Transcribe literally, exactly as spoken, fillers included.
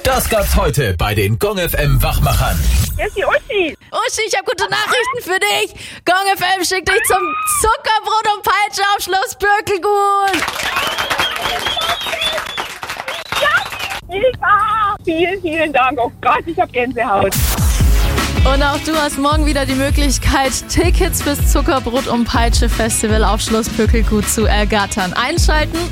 Das gab's heute bei den Gong F M Wachmachern. Hier ist die Uschi. Uschi, ich habe gute Nachrichten für dich. Gong F M schickt dich zum Zuckerbrot und Peitsche auf Schloss Birkelgut. Ja, vielen, vielen Dank. Oh Gott, ich habe Gänsehaut. Und auch du hast morgen wieder die Möglichkeit, Tickets fürs Zuckerbrot und Peitsche Festival auf Schloss Birkelgut zu ergattern. Einschalten